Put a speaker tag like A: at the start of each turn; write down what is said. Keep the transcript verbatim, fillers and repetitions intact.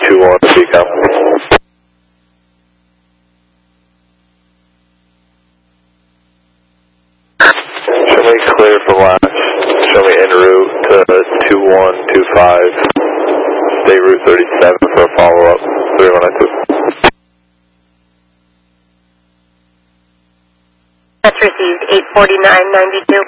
A: two one to Beacon. Show me clear for launch. Show me en route to two one two five. State Route thirty-seven for a follow-up. three one nine two.
B: That's received eight forty-nine ninety-two.